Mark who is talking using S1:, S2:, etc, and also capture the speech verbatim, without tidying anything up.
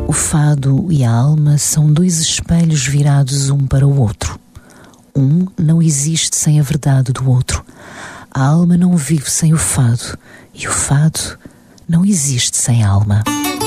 S1: O fado e a alma são dois espelhos virados um para o outro. Um não existe sem a verdade do outro. A alma não vive sem o fado, e o fado não existe sem a alma.